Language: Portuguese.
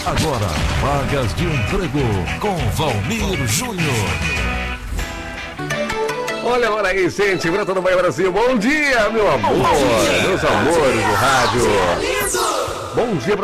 Agora, vagas de emprego com Valmir Júnior. Olha agora aí, gente, pra todo o Brasil. Bom dia, meu amor, meus amores do rádio. Bom dia pra